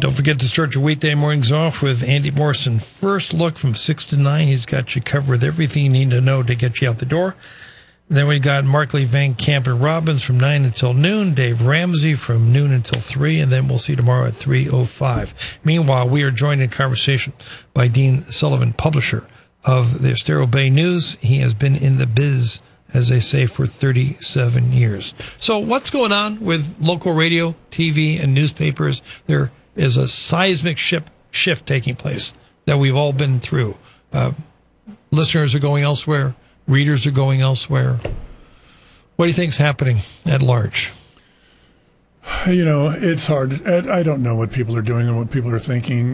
Don't forget to start your weekday mornings off with Andy Morrison. First look from 6 to 9. He's got you covered with everything you need to know to get you out the door. Then we got Markley, Van Camp, and Robbins from 9 until noon. Dave Ramsey from noon until 3. And then we'll see you tomorrow at 3:05. Meanwhile, we are joined in conversation by Dean Sullivan, publisher of the Estero Bay News. He has been in the biz, as they say, for 37 years. So what's going on with local radio, TV, and newspapers? There is a seismic shift taking place that we've all been through. Listeners are going elsewhere. Readers are going elsewhere. What do you think is happening at large? You know, it's hard. I don't know what people are doing and what people are thinking.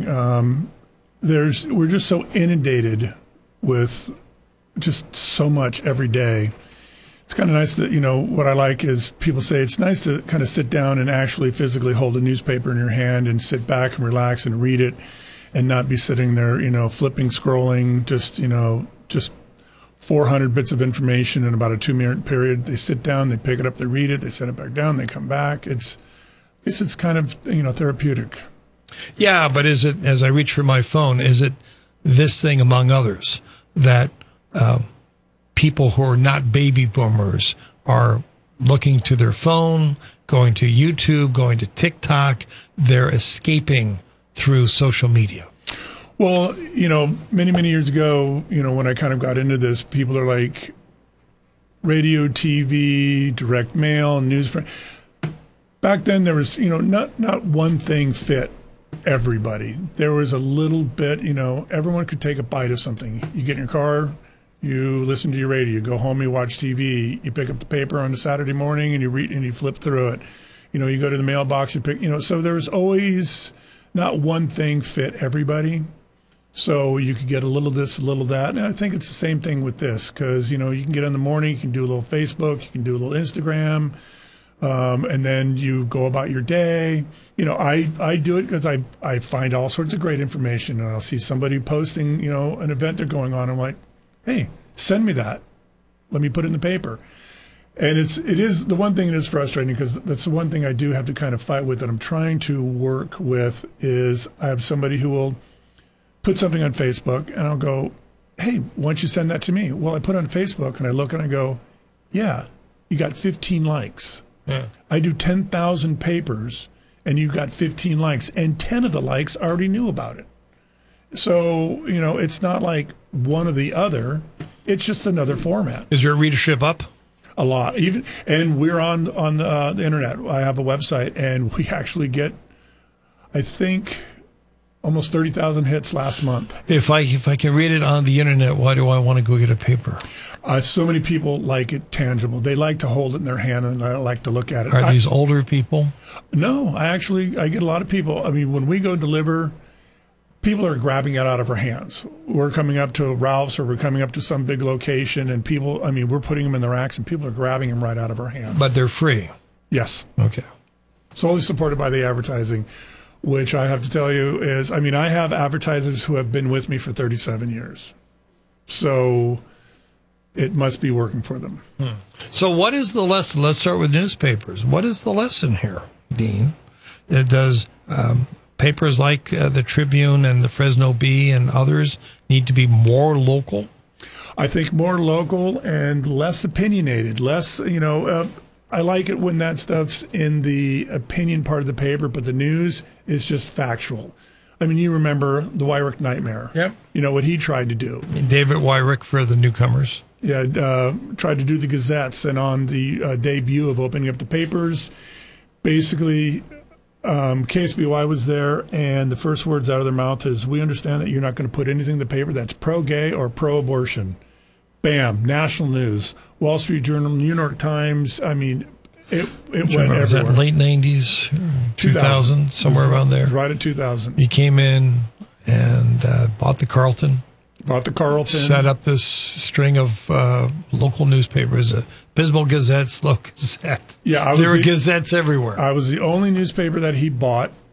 We're just so inundated with just so much every day. It's kind of nice that, you know, what I like is people say it's nice to kind of sit down and actually physically hold a newspaper in your hand and sit back and relax and read it and not be sitting there, you know, flipping, scrolling, just 400 bits of information in about a 2-minute period. They sit down, they pick it up, they read it, they set it back down, they come back. I guess it's kind of, you know, therapeutic. Yeah, but is it, as I reach for my phone, is it this thing among others that people who are not baby boomers are looking to their phone, going to YouTube, going to TikTok, they're escaping through social media? Well, you know, many, many years ago, you know, when I kind of got into this, people are like radio, TV, direct mail, news. Back then there was, you know, not one thing fit everybody. There was a little bit, you know, everyone could take a bite of something. You get in your car, you listen to your radio, you go home, you watch TV, you pick up the paper on a Saturday morning and you read and you flip through it. You know, you go to the mailbox and pick, you know, so there was always not one thing fit everybody. So you could get a little this, a little that. And I think it's the same thing with this because, you know, you can get in the morning, you can do a little Facebook, you can do a little Instagram, and then you go about your day. You know, I do it because I find all sorts of great information. And I'll see somebody posting, you know, an event they're going on. I'm like, hey, send me that. Let me put it in the paper. And it is the one thing that is frustrating because that's the one thing I do have to kind of fight with that I'm trying to work with is I have somebody who will put something on Facebook and I'll go, hey, why don't you send that to me? Well, I put it on Facebook and I look and I go, yeah, you got 15 likes. Yeah. I do 10,000 papers and you got 15 likes and 10 of the likes already knew about it. So, you know, it's not like one or the other. It's just another format. Is your readership up? A lot. And we're on the internet. I have a website and we actually get, I think, almost 30,000 hits last month. If I can read it on the internet, why do I want to go get a paper? So many people like it tangible. They like to hold it in their hand and they like to look at it. Are these older people? No, I get a lot of people. I mean, when we go deliver, people are grabbing it out of our hands. We're coming up to Ralph's or we're coming up to some big location and people, I mean, we're putting them in the racks and people are grabbing them right out of our hands. But they're free? Yes. Okay. Solely supported by the advertising, which I have to tell you is, I mean, I have advertisers who have been with me for 37 years. So it must be working for them. So what is the lesson? Let's start with newspapers. What is the lesson here, Dean? Does papers like the Tribune and the Fresno Bee and others need to be more local? I think more local and less opinionated, less, you know, I like it when that stuff's in the opinion part of the paper, but the news is just factual. I mean, you remember the Wyrick Nightmare. Yep. You know, what he tried to do. David Wyrick for the newcomers. Yeah, tried to do the Gazettes, and on the debut of opening up the papers, basically KSBY was there, and the first words out of their mouth is, we understand that you're not going to put anything in the paper that's pro-gay or pro-abortion. Bam, national news, Wall Street Journal, New York Times. I mean, it went everywhere. Was that late 90s, 2000, somewhere around there? Right at 2000. You came in and bought the Carlton. Bought the Carlton. Set up this string of local newspapers, Bisbal Gazette, Slow Gazette. Yeah, there were gazettes everywhere. I was the only newspaper that he bought